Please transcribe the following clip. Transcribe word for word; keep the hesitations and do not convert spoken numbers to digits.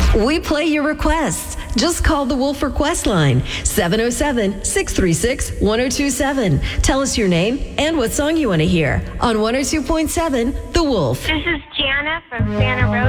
We play your requests. Just call the Wolf Request line, seven oh seven, six three six, one oh two seven. Tell us your name and what song you want to hear on one oh two point seven The Wolf. This is Gianna from Santa Rosa.